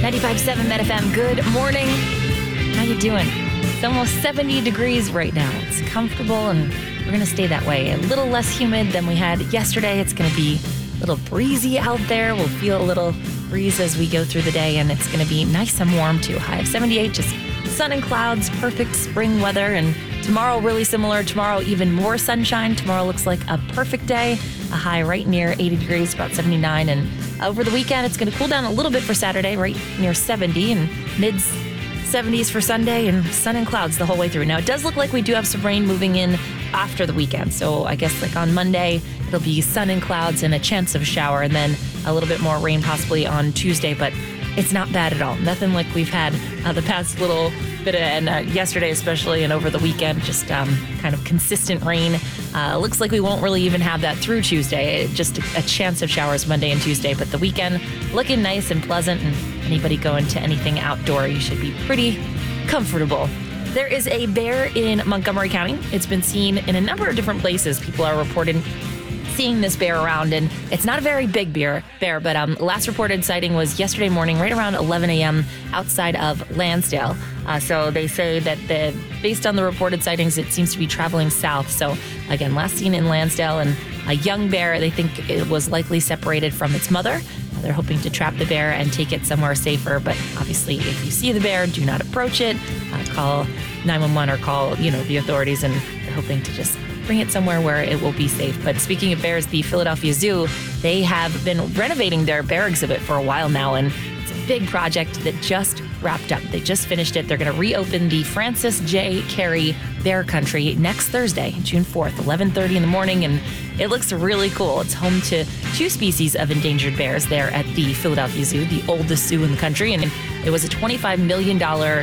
95.7 Met FM, good morning. How you doing? It's almost 70 degrees right now. It's comfortable and we're going to stay that way. A little less humid than we had yesterday. It's going to be a little breezy out there. We'll feel a little breeze as we go through the day, and it's going to be nice and warm too. High of 78, just sun and clouds, perfect spring weather. And tomorrow, really similar. Tomorrow, even more sunshine. Tomorrow looks like a perfect day. A high right near 80 degrees, about 79. And over the weekend, it's going to cool down a little bit for Saturday, right near 70, and mid-70s for Sunday, and sun and clouds the whole way through. Now, it does look like we do have some rain moving in after the weekend. So I guess like on Monday, it'll be sun and clouds and a chance of a shower, and then a little bit more rain possibly on Tuesday. But it's not bad at all. Nothing like we've had the past little bit of, and yesterday especially, and over the weekend, just kind of consistent rain. Looks like we won't really even have that through Tuesday. Just a chance of showers Monday and Tuesday, but the weekend looking nice and pleasant, and anybody going to anything outdoor, you should be pretty comfortable. There is a bear in Montgomery County. It's been seen in a number of different places. People are reporting seeing this bear around, and it's not a very big bear, but last reported sighting was yesterday morning, right around 11 a.m. outside of Lansdale. So they say that based on the reported sightings, it seems to be traveling south. So again, last seen in Lansdale, and a young bear, they think it was likely separated from its mother. They're hoping to trap the bear and take it somewhere safer. But obviously, if you see the bear, do not approach it. Call 911 or call, the authorities, and they're hoping to just bring it somewhere where it will be safe. But speaking of bears, the Philadelphia Zoo, they have been renovating their bear exhibit for a while now, and it's a big project that just wrapped up. They just finished it. They're going to reopen the Francis J. Carey Bear Country next Thursday, June 4th, 11:30 in the morning, and it looks really cool. It's home to 2 species of endangered bears there at the Philadelphia Zoo, the oldest zoo in the country, and it was a $25 million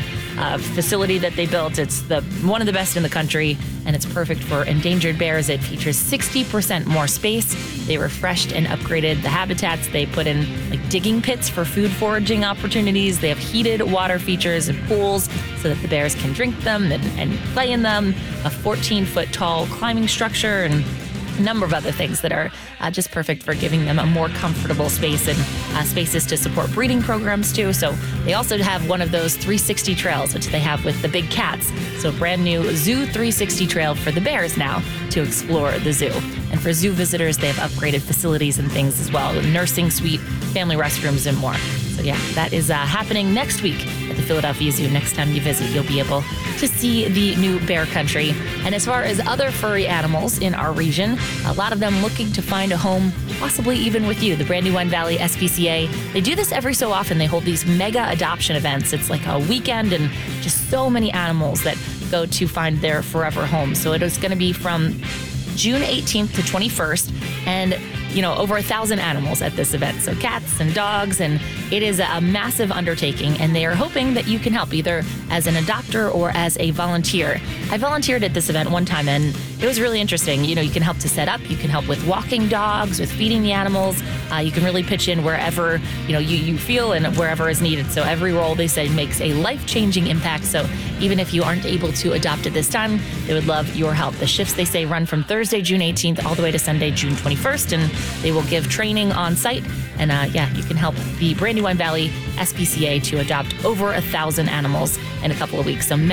facility that they built. It's one of the best in the country, and it's perfect for endangered bears. It features 60% more space. They refreshed and upgraded the habitats. They put in digging pits for food foraging opportunities. They have heated water features and pools so that the bears can drink them and play in them. A 14-foot tall climbing structure, and a number of other things that are just perfect for giving them a more comfortable space, and spaces to support breeding programs too. So they also have one of those 360 trails, which they have with the big cats. So brand new Zoo 360 trail for the bears now to explore the zoo. And for zoo visitors, they have upgraded facilities and things as well, a nursing suite, family restrooms, and more. So yeah, that is happening next week at the Philadelphia Zoo. Next time you visit, you'll be able to see the new bear country. And as far as other furry animals in our region, a lot of them looking to find a home, possibly even with you. The Brandywine Valley SPCA, they do this every so often. They hold these mega adoption events. It's like a weekend, and just so many animals that go to find their forever home. So it is going to be from June 18th to 21st, and over 1,000 animals at this event. So cats and dogs, and it is a massive undertaking, and they are hoping that you can help either as an adopter or as a volunteer. I volunteered at this event one time, and it was really interesting. You can help to set up, you can help with walking dogs, with feeding the animals. You can really pitch in wherever, you feel, and wherever is needed. So every role, they say, makes a life-changing impact. So even if you aren't able to adopt at this time, they would love your help. The shifts, they say, run from Thursday, June 18th, all the way to Sunday, June 21st, and they will give training on site. And you can help the Brandywine Valley SPCA to adopt over 1,000 animals in a couple of weeks. So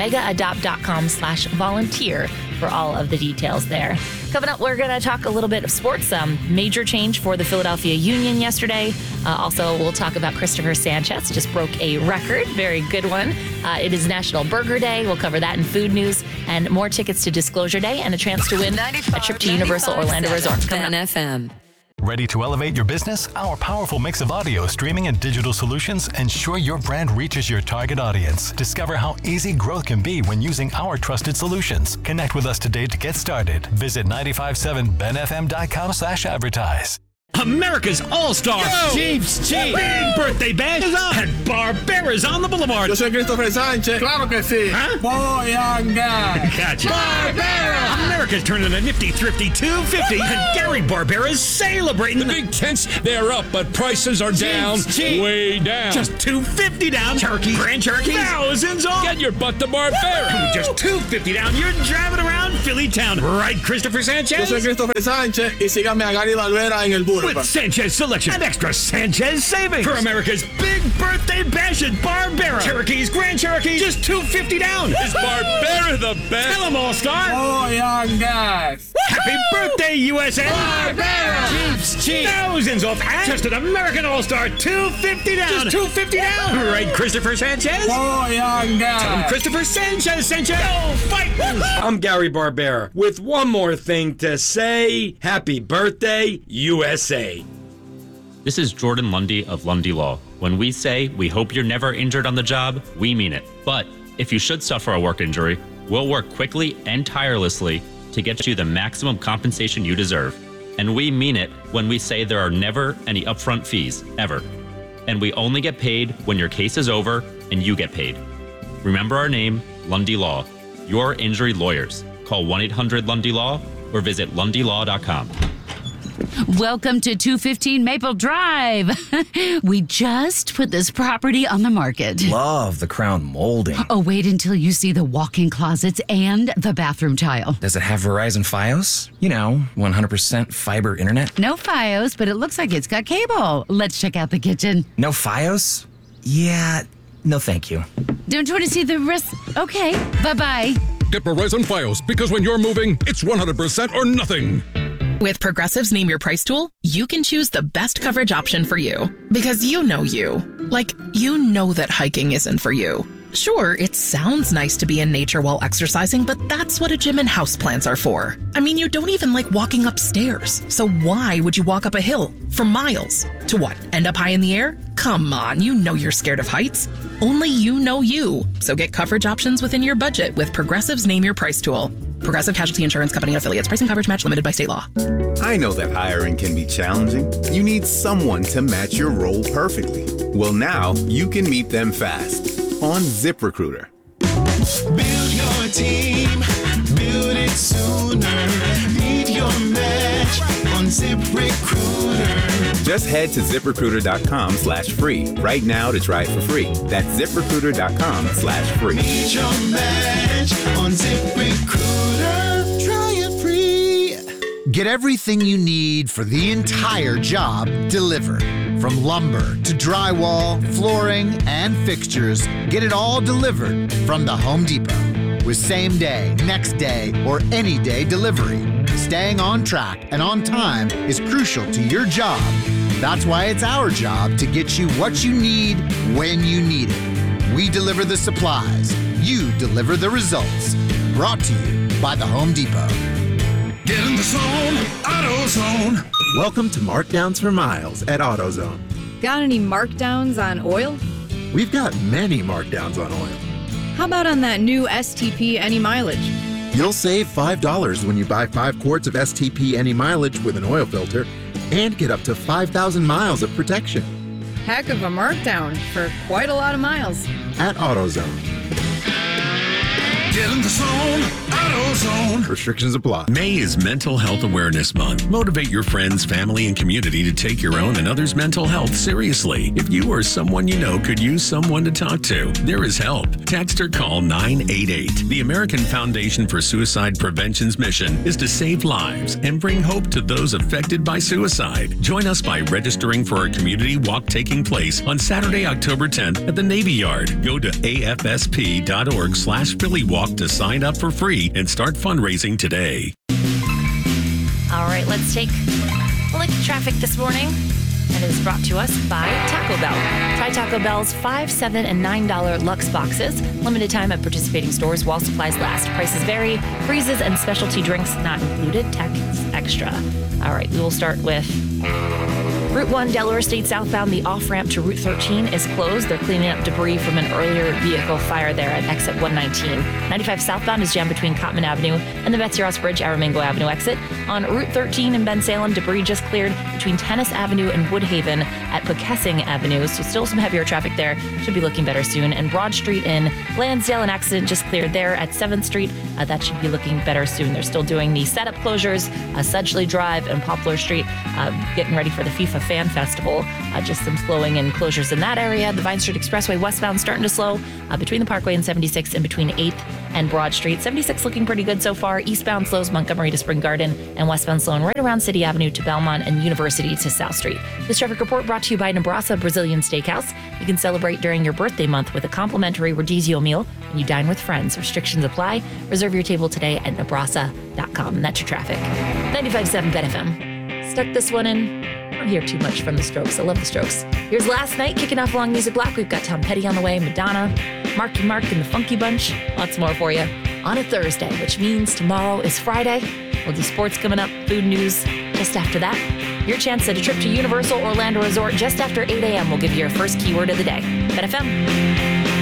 megaadopt.com/volunteer for all of the details there. Coming up, we're going to talk a little bit of sports. Major change for the Philadelphia Union yesterday. Also, we'll talk about Christopher Sanchez. Just broke a record. Very good one. It is National Burger Day. We'll cover that in food news, and more tickets to Disclosure Day and a chance to win a trip to Universal Orlando Resort. Coming up. FM. Ready to elevate your business? Our powerful mix of audio, streaming, and digital solutions ensure your brand reaches your target audience. Discover how easy growth can be when using our trusted solutions. Connect with us today to get started. Visit 957benfm.com/advertise. America's All-Star Chiefs birthday bash is on, and Barbera's on the Boulevard. Yo soy Christopher Sánchez. Claro que sí. Huh? Boyanga. Gotcha. Barbera! America's turning a nifty, thrifty 250, and Gary Barbera's celebrating. The big tents, they're up, but prices are down. Way down. Just $250 down. Turkey, grand turkey, thousands off. Get your butt to Barbera. Just $250 down. You're driving around Philly town. Right, Christopher Sanchez? Yo soy Christopher Sánchez y síganme a Gary Barbera en el Burro. Barbera. With Sanchez selection and extra Sanchez savings. For America's big birthday bash at Barbera. Cherokees, Grand Cherokee, just $250 down. Is Barbera the best? Tell them, All-Star. Oh, young guys. Happy birthday, USA. Barbera. Cheap. Thousands off and just an American All-Star, $250 down. Just $250 down. Right, Christopher Sanchez? Oh, young guys. Christopher Sanchez. Go fight. I'm Gary Barbera with one more thing to say. Happy birthday, USA. This is Jordan Lundy of Lundy Law. When we say we hope you're never injured on the job, we mean it. But if you should suffer a work injury, we'll work quickly and tirelessly to get you the maximum compensation you deserve. And we mean it when we say there are never any upfront fees, ever. And we only get paid when your case is over and you get paid. Remember our name, Lundy Law. Your injury lawyers. Call 1-800-LUNDY-LAW or visit lundylaw.com. Welcome to 215 Maple Drive. We just put this property on the market. Love the crown molding. Oh, wait until you see the walk-in closets and the bathroom tile. Does it have Verizon Fios? 100% fiber internet? No Fios, but it looks like it's got cable. Let's check out the kitchen. No Fios? Yeah, no thank you. Don't you want to see the rest? Okay, bye-bye. Get Verizon Fios, because when you're moving, it's 100% or nothing. With Progressive's Name Your Price tool, you can choose the best coverage option for you. Because you know you. Like, you know that hiking isn't for you. Sure, it sounds nice to be in nature while exercising, but that's what a gym and houseplants are for. I mean, you don't even like walking upstairs. So why would you walk up a hill for miles? To what, end up high in the air? Come on, you know you're scared of heights. Only you know you. So get coverage options within your budget with Progressive's Name Your Price tool. Progressive Casualty Insurance Company and affiliates. Price and coverage match limited by state law. I know that hiring can be challenging. You need someone to match your role perfectly. Well, now you can meet them fast on ZipRecruiter. Build your team, build it sooner. Meet your match on ZipRecruiter. Just head to ZipRecruiter.com/free right now to try it for free. That's ZipRecruiter.com/free. Meet your match on ZipRecruiter. Try it free. Get everything you need for the entire job delivered. From lumber to drywall, flooring, and fixtures, get it all delivered from the Home Depot. With same day, next day, or any day delivery, staying on track and on time is crucial to your job. That's why it's our job to get you what you need when you need it. We deliver the supplies. You deliver the results. Brought to you by the Home Depot. Get in the zone, AutoZone. Welcome to Markdowns for Miles at AutoZone. Got any markdowns on oil? We've got many markdowns on oil. How about on that new STP Any Mileage? You'll save $5 when you buy 5 quarts of STP Any Mileage with an oil filter and get up to 5,000 miles of protection. Heck of a markdown for quite a lot of miles. At AutoZone. Get in the zone, AutoZone. Restrictions apply. May is Mental Health Awareness Month. Motivate your friends, family, and community to take your own and others' mental health seriously. If you or someone you know could use someone to talk to, there is help. Text or call 988. The American Foundation for Suicide Prevention's mission is to save lives and bring hope to those affected by suicide. Join us by registering for our community walk taking place on Saturday, October 10th at the Navy Yard. Go to afsp.org/PhillyWalk to sign up for free and start fundraising today. All right, let's take a look at traffic this morning. And it is brought to us by Taco Bell. Try Taco Bell's $5, $7, and $9 Lux boxes. Limited time at participating stores while supplies last. Prices vary. Freezes and specialty drinks not included. Tax extra. All right, we will start with Route 1, Delaware State southbound. The off-ramp to Route 13 is closed. They're cleaning up debris from an earlier vehicle fire there at exit 119. 95 southbound is jammed between Cottman Avenue and the Betsy Ross Bridge, Aramingo Avenue exit. On Route 13 in Bensalem, debris just cleared between Tennis Avenue and Woodhaven at Pocessing Avenue. So still some heavier traffic there. Should be looking better soon. And Broad Street in Lansdale, an accident just cleared there at 7th Street. That should be looking better soon. They're still doing the setup closures, Sedgley Drive and Poplar Street, getting ready for the FIFA Fan Festival. Just some slowing and closures in that area. The Vine Street Expressway westbound starting to slow between the Parkway and 76 and between 8th and Broad Street. 76 looking pretty good so far. Eastbound slows Montgomery to Spring Garden and westbound slowing right around City Avenue to Belmont and University to South Street. This traffic report brought to you by Nebraska Brazilian Steakhouse. You can celebrate during your birthday month with a complimentary Rodizio meal and you dine with friends. Restrictions apply. Reserve your table today at nebrasa.com. And that's your traffic. 95.7 Bet FM. Stuck this one in. I don't hear too much from the Strokes. I love the Strokes. Here's Last Night kicking off along Music Block. We've got Tom Petty on the way, Madonna, Marky Mark and the Funky Bunch. Lots more for you on a Thursday, which means tomorrow is Friday. We'll do sports coming up, food news just after that. Your chance at a trip to Universal Orlando Resort just after 8 a.m. will give you your first keyword of the day. Bet FM.